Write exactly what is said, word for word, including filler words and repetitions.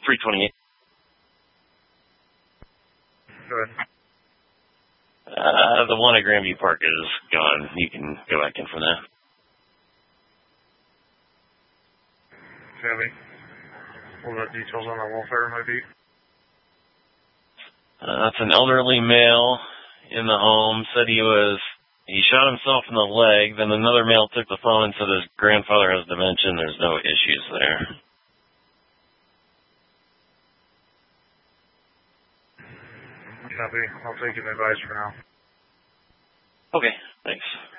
three twenty-eight. Go ahead. Uh, the one at Grandview Park is gone. You can go back in from that. Savvy. What about details on the welfare might be? Uh, it's an elderly male in the home. Said he was, he shot himself in the leg. Then another male took the phone and said his grandfather has dementia and there's no issues there. Copy. I'll take an advice for now. Okay, thanks.